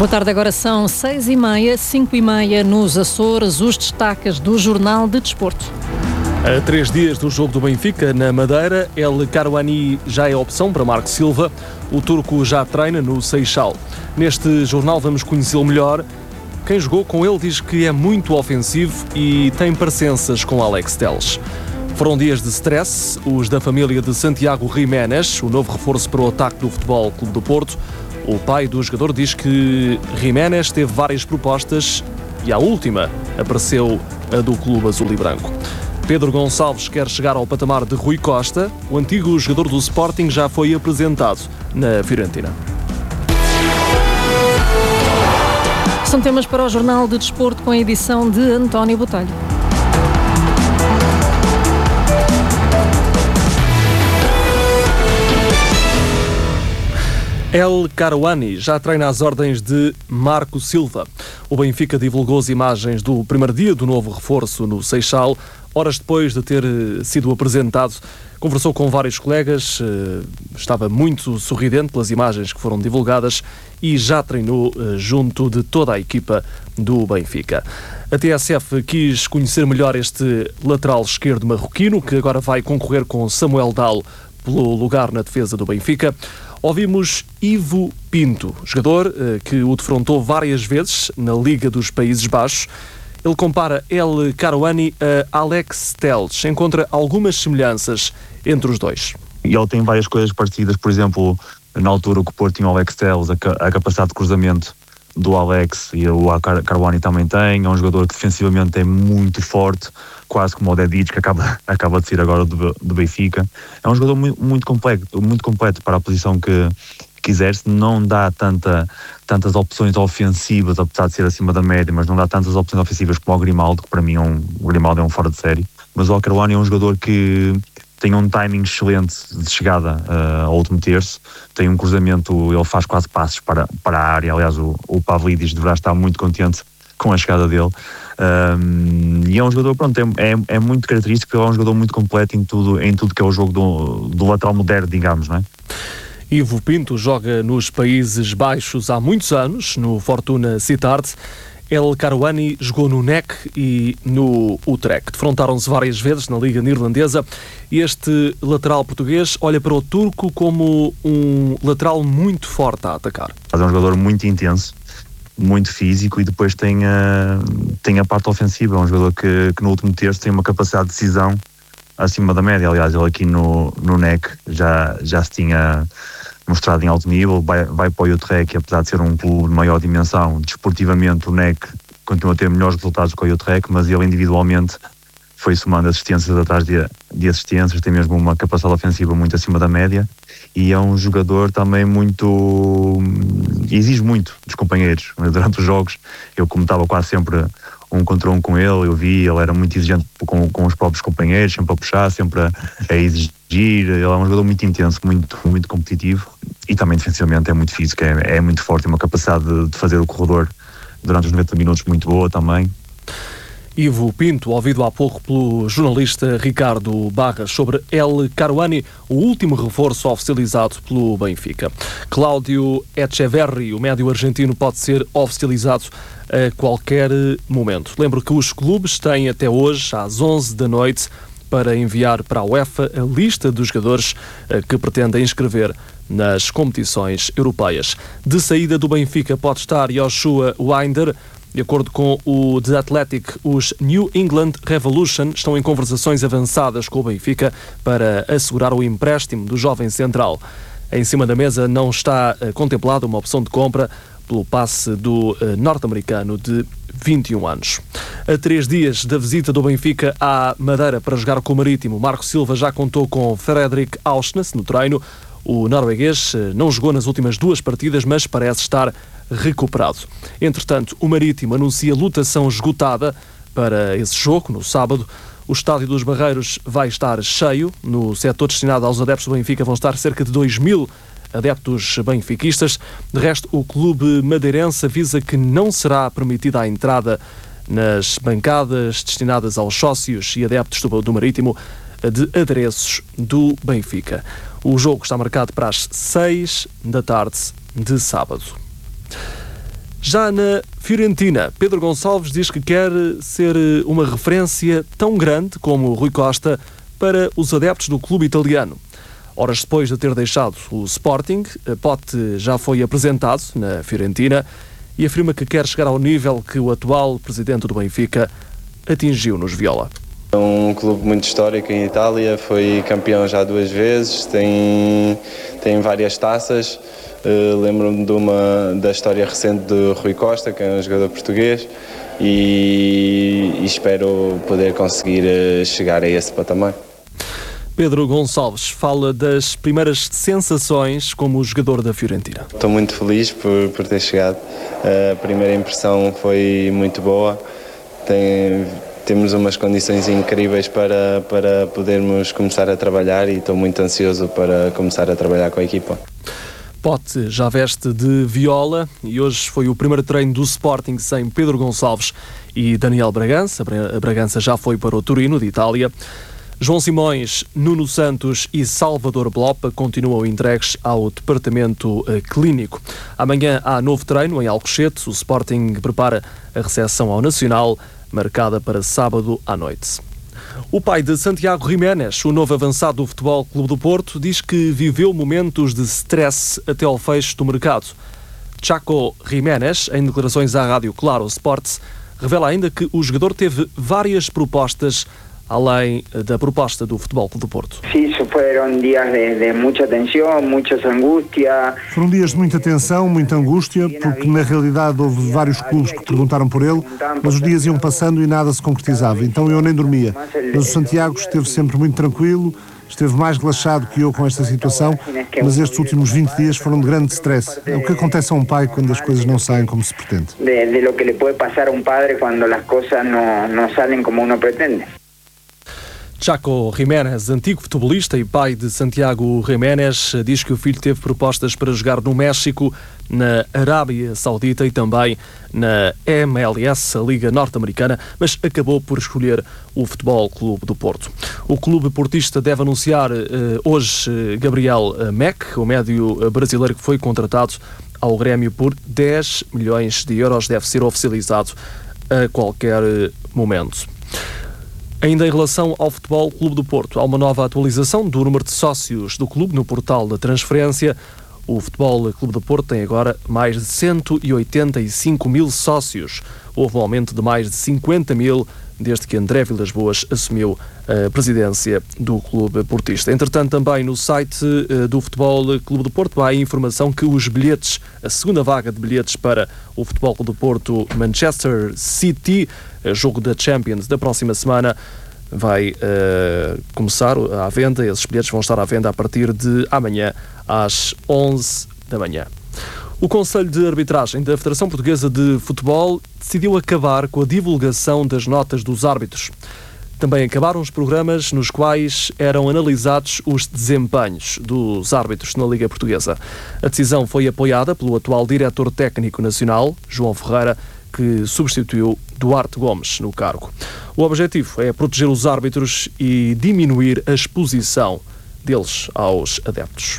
Boa tarde, agora são 6h30, 5h30 nos Açores, os destaques do Jornal de Desporto. A 3 dias do jogo do Benfica na Madeira, El Karouani já é opção para Marco Silva, o turco já treina no Seixal. Neste jornal vamos conhecê-lo melhor. Quem jogou com ele diz que é muito ofensivo e tem parecenças com Alex Telles. Foram dias de stress, os da família de Santiago Jiménez, o novo reforço para o ataque do Futebol Clube do Porto. O pai do jogador diz que Jiménez teve várias propostas e a última apareceu a do Clube Azul e Branco. Pedro Gonçalves quer chegar ao patamar de Rui Costa. O antigo jogador do Sporting já foi apresentado na Fiorentina. São temas para o Jornal de Desporto com a edição de António Botelho. El Karouani já treina às ordens de Marco Silva. O Benfica divulgou as imagens do primeiro dia do novo reforço no Seixal. Horas depois de ter sido apresentado, conversou com vários colegas, estava muito sorridente pelas imagens que foram divulgadas e já treinou junto de toda a equipa do Benfica. A TSF quis conhecer melhor este lateral esquerdo marroquino, que agora vai concorrer com Samuel Dal pelo lugar na defesa do Benfica. Ouvimos Ivo Pinto, jogador que o defrontou várias vezes na Liga dos Países Baixos. Ele compara El Karouani a Alex Telles, encontra algumas semelhanças entre os dois. E ele tem várias coisas parecidas, por exemplo, na altura que o Porto tinha o Alex Telles, a capacidade de cruzamento do Alex, e o Karouani também tem. É um jogador que defensivamente é muito forte, quase como o Dedic, que acaba de sair agora do Benfica. É um jogador muito completo para a posição que exerce. Não dá tantas opções ofensivas, apesar de ser acima da média, mas não dá tantas opções ofensivas como o Grimaldo, que para mim o Grimaldo é um fora de série. Mas o Karouani é um jogador que tem um timing excelente de chegada ao último terço, tem um cruzamento, ele faz quase passos para a área. Aliás, o Pavlidis deverá estar muito contente com a chegada dele. E é um jogador, pronto, é muito característico, ele é um jogador muito completo em tudo que é o jogo do lateral moderno, digamos, não é? Ivo Pinto joga nos Países Baixos há muitos anos, no Fortuna Sittard. El Karouani jogou no NEC e no Utrecht. Defrontaram-se várias vezes na Liga Neerlandesa e este lateral português olha para o turco como um lateral muito forte a atacar. É um jogador muito intenso, muito físico, e depois tem a parte ofensiva. É um jogador que no último terço tem uma capacidade de decisão acima da média. Aliás, ele aqui no NEC já se tinha mostrado em alto nível. Vai para o Utrecht, apesar de ser um clube de maior dimensão, desportivamente o NEC continua a ter melhores resultados que o Utrecht, mas ele individualmente foi somando assistências atrás de assistências, tem mesmo uma capacidade ofensiva muito acima da média, e é um jogador também exige muito dos companheiros. Durante os jogos, eu, como estava quase sempre um contra um com ele, ele era muito exigente com os próprios companheiros, sempre a puxar, sempre a exigir. Ele é um jogador muito intenso, muito competitivo, e também defensivamente é muito físico, é muito forte, tem uma capacidade de fazer o corredor durante os 90 minutos muito boa também. Ivo Pinto, ouvido há pouco pelo jornalista Ricardo Barras sobre El Karouani, o último reforço oficializado pelo Benfica. Cláudio Echeverri, o médio argentino, pode ser oficializado a qualquer momento. Lembro que os clubes têm até hoje, às 11 da noite, para enviar para a UEFA a lista dos jogadores que pretendem inscrever nas competições europeias. De saída do Benfica pode estar Joshua Winder. De acordo com o The Athletic, os New England Revolution estão em conversações avançadas com o Benfica para assegurar o empréstimo do jovem central. Em cima da mesa não está contemplada uma opção de compra pelo passe do norte-americano de 21 anos. A 3 dias da visita do Benfica à Madeira para jogar com o Marítimo, Marco Silva já contou com Fredrik Aursnes no treino. O norueguês não jogou nas últimas 2 partidas, mas parece estar recuperado. Entretanto, o Marítimo anuncia lotação esgotada para esse jogo, no sábado. O estádio dos Barreiros vai estar cheio. No setor destinado aos adeptos do Benfica vão estar cerca de 2.000 adeptos benfiquistas. De resto, o clube madeirense avisa que não será permitida a entrada nas bancadas destinadas aos sócios e adeptos do Marítimo de adereços do Benfica. O jogo está marcado para as 6 da tarde de sábado. Já na Fiorentina, Pedro Gonçalves diz que quer ser uma referência tão grande como Rui Costa para os adeptos do clube italiano. Horas depois de ter deixado o Sporting, Pote já foi apresentado na Fiorentina e afirma que quer chegar ao nível que o atual presidente do Benfica atingiu nos Viola. É um clube muito histórico em Itália, foi campeão já 2 vezes, tem várias taças. Lembro-me da história recente de Rui Costa, que é um jogador português, e espero poder conseguir chegar a esse patamar. Pedro Gonçalves fala das primeiras sensações como jogador da Fiorentina. Estou muito feliz por ter chegado. A primeira impressão foi muito boa. Temos umas condições incríveis para podermos começar a trabalhar e estou muito ansioso para começar a trabalhar com a equipa. Pote já veste de viola e hoje foi o primeiro treino do Sporting sem Pedro Gonçalves e Daniel Bragança. A Bragança já foi para o Torino, de Itália. João Simões, Nuno Santos e Salvador Blopa continuam entregues ao departamento clínico. Amanhã há novo treino em Alcochete. O Sporting prepara a recepção ao Nacional, marcada para sábado à noite. O pai de Santiago Jiménez, o novo avançado do Futebol Clube do Porto, diz que viveu momentos de stress até ao fecho do mercado. Chaco Jiménez, em declarações à Rádio Claro Sports, revela ainda que o jogador teve várias propostas além da proposta do Futebol Clube do Porto. Sim, foram dias de muita tensão, muita angústia. Foram dias de muita tensão, muita angústia, porque na realidade houve vários clubes que perguntaram por ele, mas os dias iam passando e nada se concretizava, então eu nem dormia. Mas o Santiago esteve sempre muito tranquilo, esteve mais relaxado que eu com esta situação, mas estes últimos 20 dias foram de grande stress. É o que acontece a um pai quando as coisas não saem como se pretende. De lo que lhe pode passar a um padre quando as coisas não saem como uno pretende. Chaco Jiménez, antigo futebolista e pai de Santiago Jiménez, diz que o filho teve propostas para jogar no México, na Arábia Saudita e também na MLS, a Liga Norte-Americana, mas acabou por escolher o Futebol Clube do Porto. O clube portista deve anunciar hoje Gabriel Meck, o médio brasileiro que foi contratado ao Grêmio por 10 milhões de euros, deve ser oficializado a qualquer momento. Ainda em relação ao Futebol Clube do Porto, há uma nova atualização do número de sócios do clube no portal da transferência. O Futebol Clube do Porto tem agora mais de 185 mil sócios. Houve um aumento de mais de 50 mil desde que André Vilas-Boas assumiu a presidência do clube portista. Entretanto, também no site do Futebol Clube do Porto há a informação que os bilhetes, a segunda vaga de bilhetes para o Futebol Clube do Porto Manchester City, jogo da Champions da próxima semana, vai começar à venda. Esses bilhetes vão estar à venda a partir de amanhã às 11 da manhã. O Conselho de Arbitragem da Federação Portuguesa de Futebol decidiu acabar com a divulgação das notas dos árbitros. Também acabaram os programas nos quais eram analisados os desempenhos dos árbitros na Liga Portuguesa. A decisão foi apoiada pelo atual diretor técnico nacional, João Ferreira, que substituiu Duarte Gomes no cargo. O objetivo é proteger os árbitros e diminuir a exposição deles aos adeptos.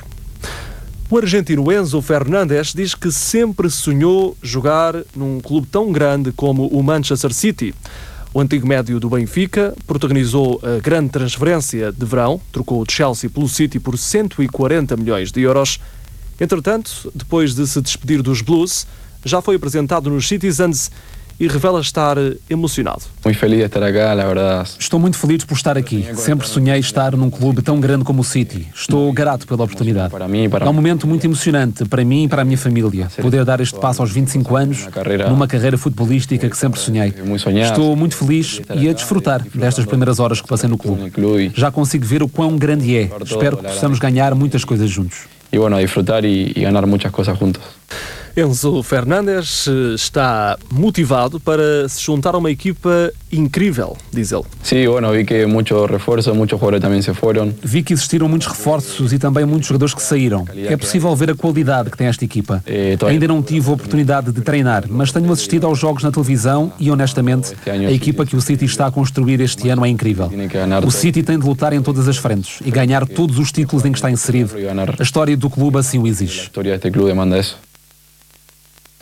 O argentino Enzo Fernández diz que sempre sonhou jogar num clube tão grande como o Manchester City. O antigo médio do Benfica protagonizou a grande transferência de verão, trocou o Chelsea pelo City por 140 milhões de euros. Entretanto, depois de se despedir dos Blues, já foi apresentado nos Citizens e revela estar emocionado. Muito feliz de estar aqui, na verdade. Estou muito feliz por estar aqui. Sempre sonhei estar num clube tão grande como o City. Estou grato pela oportunidade. É um momento muito emocionante para mim e para a minha família. Poder dar este passo aos 25 anos numa carreira futebolística que sempre sonhei. Estou muito feliz e a desfrutar destas primeiras horas que passei no clube. Já consigo ver o quão grande é. Espero que possamos ganhar muitas coisas juntos. E bueno, disfrutar e ganhar muitas coisas juntos. Enzo Fernández está motivado para se juntar a uma equipa incrível, diz ele. Sim, bueno, vi que muitos reforços, muitos jogadores também se foram. Vi que existiram muitos reforços e também muitos jogadores que saíram. É possível ver a qualidade que tem esta equipa. Ainda não tive a oportunidade de treinar, mas tenho assistido aos jogos na televisão e, honestamente, a equipa que o City está a construir este ano é incrível. O City tem de lutar em todas as frentes e ganhar todos os títulos em que está inserido. A história do clube assim o exige.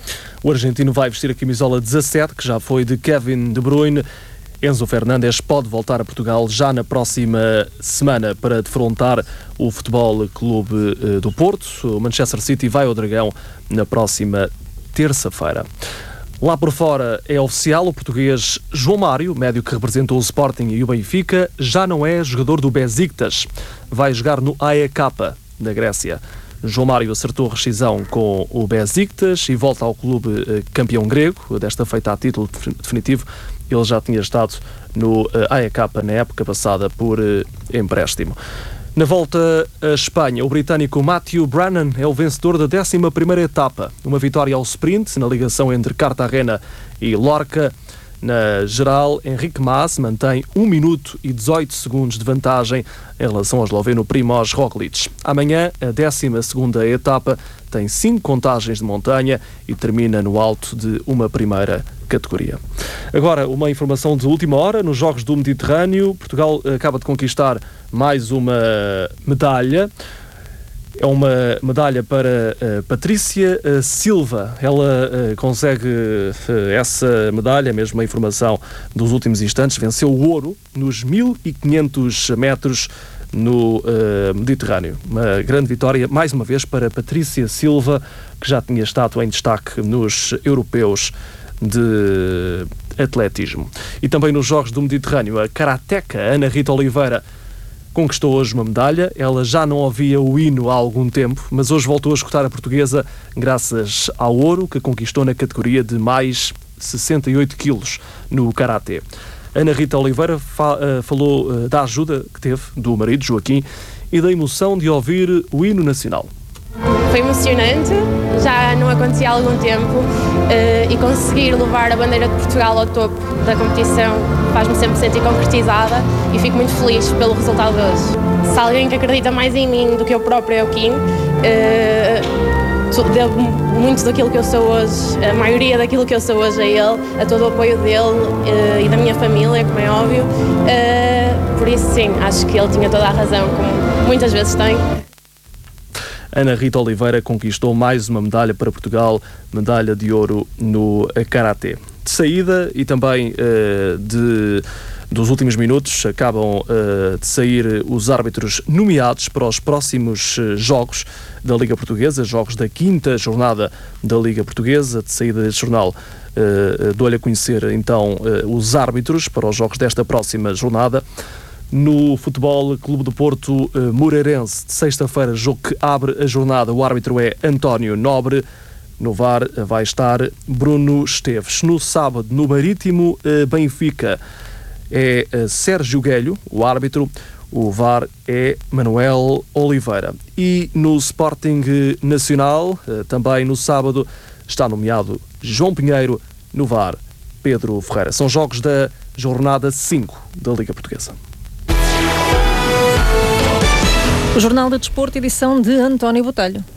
O argentino vai vestir a camisola 17, que já foi de Kevin De Bruyne. Enzo Fernandes pode voltar a Portugal já na próxima semana para defrontar o Futebol Clube do Porto. O Manchester City vai ao Dragão na próxima terça-feira. Lá por fora é oficial, o português João Mário, médio que representou o Sporting e o Benfica, já não é jogador do Besiktas. Vai jogar no AEK, da Grécia. João Mário acertou rescisão com o Besiktas e volta ao clube campeão grego, desta feita a título definitivo. Ele já tinha estado no AEK na época passada por empréstimo. Na volta à Espanha, o britânico Matthew Brannan é o vencedor da 11ª etapa. Uma vitória ao sprint na ligação entre Cartagena e Lorca. Na geral, Enrique Mas mantém 1 minuto e 18 segundos de vantagem em relação ao esloveno Primož Roglič. Amanhã, a 12ª etapa tem 5 contagens de montanha e termina no alto de uma primeira categoria. Agora, uma informação de última hora. Nos Jogos do Mediterrâneo, Portugal acaba de conquistar mais uma medalha. É uma medalha para Patrícia Silva. Ela consegue essa medalha, mesmo a informação dos últimos instantes, venceu o ouro nos 1500 metros no Mediterrâneo. Uma grande vitória, mais uma vez, para Patrícia Silva, que já tinha estado em destaque nos europeus de atletismo. E também nos Jogos do Mediterrâneo, a karateca Ana Rita Oliveira conquistou hoje uma medalha. Ela já não ouvia o hino há algum tempo, mas hoje voltou a escutar a portuguesa graças ao ouro que conquistou na categoria de mais 68 quilos no karatê. Ana Rita Oliveira falou da ajuda que teve do marido, Joaquim, e da emoção de ouvir o hino nacional. Foi emocionante, já não acontecia há algum tempo, e conseguir levar a bandeira de Portugal ao topo da competição faz-me sempre sentir concretizada e fico muito feliz pelo resultado de hoje. Se alguém que acredita mais em mim do que eu próprio é o Kim, devo muito daquilo que eu sou hoje, a maioria daquilo que eu sou hoje a ele, a todo o apoio dele e da minha família, como é óbvio, por isso sim, acho que ele tinha toda a razão, como muitas vezes tem. Ana Rita Oliveira conquistou mais uma medalha para Portugal, medalha de ouro no karatê. De saída e também dos últimos minutos, acabam de sair os árbitros nomeados para os próximos jogos da Liga Portuguesa, jogos da 5ª jornada da Liga Portuguesa. De saída deste jornal, dou-lhe a conhecer então os árbitros para os jogos desta próxima jornada. No Futebol Clube do Porto Moreirense, de sexta-feira, jogo que abre a jornada, o árbitro é António Nobre. No VAR vai estar Bruno Esteves. No sábado, no Marítimo Benfica, é Sérgio Guelho, o árbitro. O VAR é Manuel Oliveira. E no Sporting Nacional, também no sábado, está nomeado João Pinheiro. No VAR, Pedro Ferreira. São jogos da jornada 5 da Liga Portuguesa. O Jornal de Desporto, edição de António Botelho.